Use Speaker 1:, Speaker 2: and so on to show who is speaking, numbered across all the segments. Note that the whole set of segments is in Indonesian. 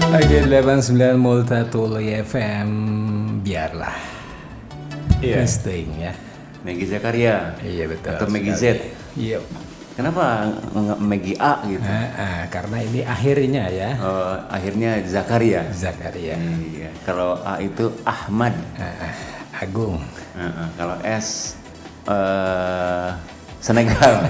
Speaker 1: Oke, 89 Multatuli FM, biarlah.
Speaker 2: Iya.
Speaker 1: Listing ya.
Speaker 2: Maggie Zakaria.
Speaker 1: Iya betul.
Speaker 2: Atau Maggie
Speaker 1: sekali.
Speaker 2: Z.
Speaker 1: Iya.
Speaker 2: Kenapa nggak Maggie A gitu?
Speaker 1: Karena ini akhirnya ya.
Speaker 2: Akhirnya Zakaria.
Speaker 1: Zakaria.
Speaker 2: Iya. Kalau A itu Ahmad.
Speaker 1: Agung.
Speaker 2: Kalau S Senegal.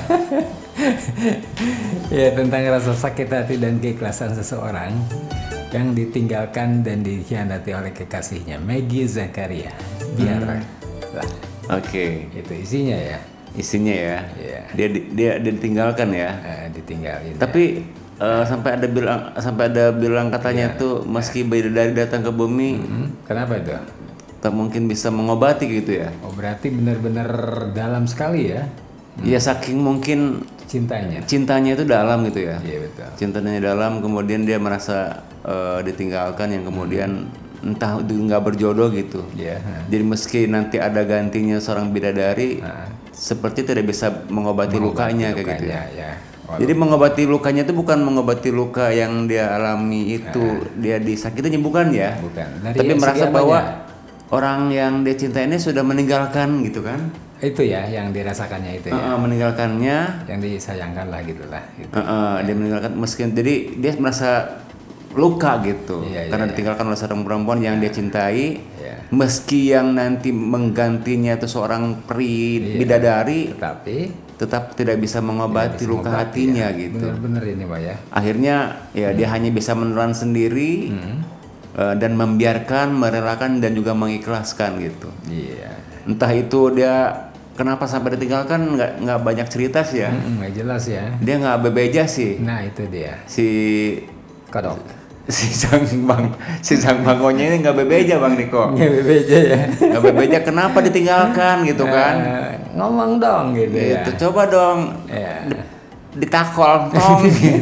Speaker 1: Ya, tentang rasa sakit hati dan keikhlasan seseorang yang ditinggalkan dan dikhianati oleh kekasihnya, Maggie Zakaria. Biarlah.
Speaker 2: Oke.
Speaker 1: Itu isinya ya.
Speaker 2: Isinya ya.
Speaker 1: Iya.
Speaker 2: Dia ditinggalkan ya.
Speaker 1: Ditinggalin.
Speaker 2: Tapi sampai ada bilang katanya tuh meski bidadari datang ke bumi,
Speaker 1: Kenapa itu?
Speaker 2: tak mungkin bisa mengobati gitu ya.
Speaker 1: Oh, berarti benar-benar dalam sekali ya
Speaker 2: Ya saking mungkin
Speaker 1: cintanya.
Speaker 2: cintanya itu dalam gitu ya.
Speaker 1: Iya betul.
Speaker 2: Cintanya dalam, kemudian dia merasa ditinggalkan, yang kemudian entah itu nggak berjodoh gitu.
Speaker 1: Iya.
Speaker 2: Jadi meski nanti ada gantinya seorang bidadari, seperti tidak bisa mengobati lukanya kayak gitu ya.
Speaker 1: Ya.
Speaker 2: Jadi mengobati lukanya itu bukan mengobati luka yang dia alami itu, dia disakitinya bukan ya.
Speaker 1: Bukan.
Speaker 2: Tapi merasa bahwa orang yang dia cintai ini sudah meninggalkan gitu kan.
Speaker 1: Itu ya yang dirasakannya itu ya.
Speaker 2: Meninggalkannya,
Speaker 1: Yang disayangkan lah gitulah. Gitu.
Speaker 2: dia meninggalkan meski, jadi dia merasa luka gitu.
Speaker 1: Iya,
Speaker 2: karena ditinggalkan oleh seorang perempuan yang dia cintai.
Speaker 1: Iya.
Speaker 2: Meski yang nanti menggantinya itu seorang bidadari, tetap tidak bisa mengobati luka hatinya gitu.
Speaker 1: Bener-bener ini Pak ya.
Speaker 2: Akhirnya ya dia hanya bisa menelan sendiri dan membiarkan, merelakan dan juga mengikhlaskan gitu.
Speaker 1: Iya.
Speaker 2: Entah itu dia kenapa sampai ditinggalkan, nggak banyak cerita sih ya.
Speaker 1: Nggak jelas ya.
Speaker 2: Dia nggak bebeja sih.
Speaker 1: Nah itu dia.
Speaker 2: Si
Speaker 1: Kodok.
Speaker 2: si sang bangkonya ini nggak bebeja Bang Niko.
Speaker 1: Nggak bebeja ya.
Speaker 2: Nggak bebeja kenapa ditinggalkan gitu kan?
Speaker 1: Ngomong dong gitu ya.
Speaker 2: Coba dong.
Speaker 1: Ya.
Speaker 2: Ditakol tong.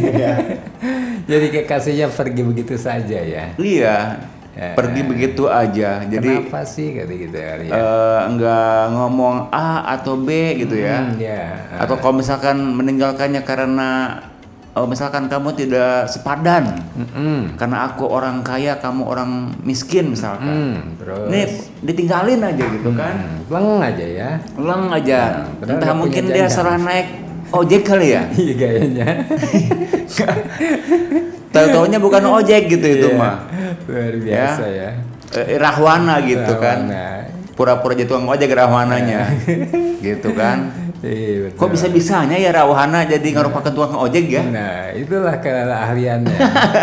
Speaker 1: Jadi kekasihnya pergi begitu saja ya.
Speaker 2: Iya. Pergi begitu aja. Jadi
Speaker 1: kenapa sih gitu ya?
Speaker 2: nggak ngomong A atau B gitu ya. Atau kalau misalkan meninggalkannya karena misalkan kamu tidak sepadan, karena aku orang kaya, kamu orang miskin misalkan.
Speaker 1: Terus
Speaker 2: Ini ditinggalin aja gitu kan.
Speaker 1: Leng aja ya.
Speaker 2: Leng aja.
Speaker 1: Padahal
Speaker 2: Entah
Speaker 1: nggak
Speaker 2: mungkin
Speaker 1: punya
Speaker 2: dia
Speaker 1: janda.
Speaker 2: salah naik ojek kali ya.
Speaker 1: Iya kayaknya.
Speaker 2: Tahu-taunya bukan ojek gitu itu
Speaker 1: Iya.
Speaker 2: mah.
Speaker 1: Luar biasa ya.
Speaker 2: Rahwana gitu kan. Pura-pura jadi tukang ojek rahwananya. Gitu kan.
Speaker 1: Iya, betul.
Speaker 2: Kok bisa-bisanya ya rahwana jadi ngarupakan tukang ojek ya?
Speaker 1: Nah, itulah keahliannya.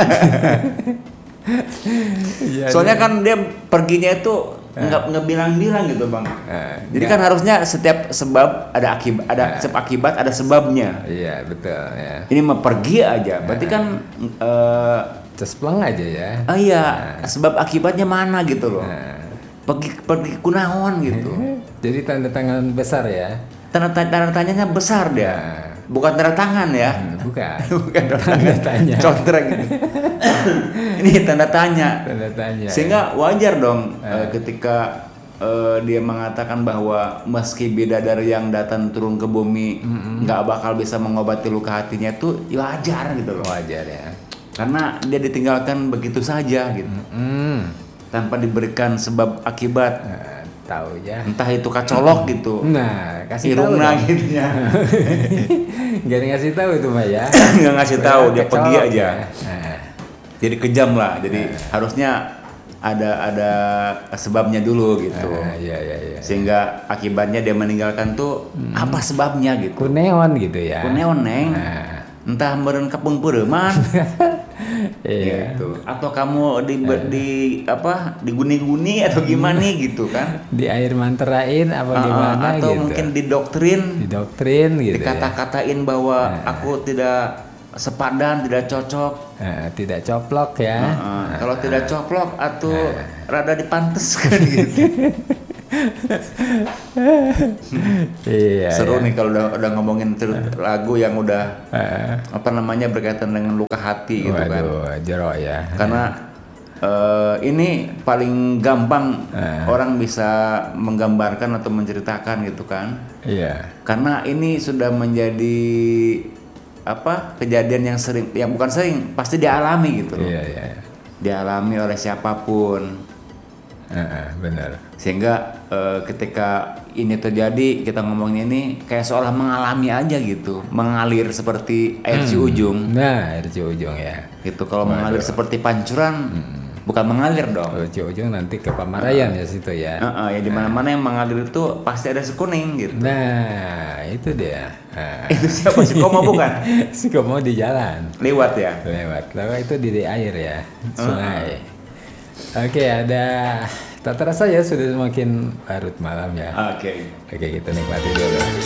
Speaker 1: Ya,
Speaker 2: Soalnya kan dia perginya itu nggak bilang-bilang gitu Bang. Jadi kan harusnya setiap sebab ada akibat, ada setiap akibat ada sebabnya.
Speaker 1: Iya, betul ya.
Speaker 2: Ini mah pergi aja, berarti kan
Speaker 1: Cespleng aja ya.
Speaker 2: iya, sebab akibatnya mana gitu loh. Pergi kunaon gitu.
Speaker 1: Jadi tanda tangan besar ya.
Speaker 2: Tanda tanyanya besar dia. Bukan tanda tangan ya.
Speaker 1: Bukan.
Speaker 2: Bukan
Speaker 1: Tanda tanya.
Speaker 2: Contreng gitu. Ini tanda tanya.
Speaker 1: Tanda tanya.
Speaker 2: Sehingga wajar dong ketika dia mengatakan bahwa meski bidadari yang datang turun ke bumi nggak bakal bisa mengobati luka hatinya, itu wajar gitu loh.
Speaker 1: Wajar ya.
Speaker 2: Karena dia ditinggalkan begitu saja gitu. Tanpa diberikan sebab akibat.
Speaker 1: Tahu ya.
Speaker 2: Entah itu kacolok gitu.
Speaker 1: Nah, kasih tahu
Speaker 2: Irungna
Speaker 1: dong.
Speaker 2: gitu ya.
Speaker 1: Gak ngasih tahu itu Mbak ya.
Speaker 2: Nggak ngasih tahu, dia pergi
Speaker 1: Kecolok
Speaker 2: aja.
Speaker 1: ya.
Speaker 2: Jadi kejam lah. Jadi harusnya ada sebabnya dulu gitu.
Speaker 1: Iya.
Speaker 2: Sehingga akibatnya dia meninggalkan tuh apa sebabnya gitu.
Speaker 1: Kuneon gitu ya.
Speaker 2: Kuneon neng. Entah meureun kapung peureman.
Speaker 1: Iya.
Speaker 2: Gitu. Atau kamu diguni-guni atau gimana gitu kan?
Speaker 1: Di air manterain apa gimana
Speaker 2: atau
Speaker 1: gitu.
Speaker 2: mungkin didoktrin
Speaker 1: gitu.
Speaker 2: dikata-katain bahwa aku tidak sepadan, tidak cocok.
Speaker 1: Tidak coplok ya.
Speaker 2: Kalau tidak coplok atau rada dipanteskan gitu.
Speaker 1: Iya.
Speaker 2: Seru nih kalau udah ngomongin lagu yang udah berkaitan dengan luka hati gitu kan.
Speaker 1: Waduh, jero ya.
Speaker 2: Karena ini paling gampang orang bisa menggambarkan atau menceritakan gitu kan.
Speaker 1: Iya.
Speaker 2: Karena ini sudah menjadi kejadian yang sering, yang bukan sering, pasti dialami gitu loh.
Speaker 1: Iya.
Speaker 2: dialami oleh siapapun.
Speaker 1: Benar.
Speaker 2: Sehingga ketika ini terjadi, kita ngomongin ini kayak seolah mengalami aja gitu, mengalir seperti air Ciujung.
Speaker 1: Nah, air Ciujung ya.
Speaker 2: Gitu. Kalau mengalir seperti pancuran, bukan mengalir dong.
Speaker 1: Kalau Ciujung nanti ke Pamarayan ya situ ya.
Speaker 2: Ya di mana-mana yang mengalir itu pasti ada sekuning gitu.
Speaker 1: Nah, itu dia.
Speaker 2: Itu siapa sih? Komo bukan?
Speaker 1: Si Komo di jalan.
Speaker 2: Lewat ya.
Speaker 1: Lewat itu di air ya, sungai. Oke, tak terasa ya sudah semakin larut malam ya.
Speaker 2: Oke,
Speaker 1: kita nikmati dulu.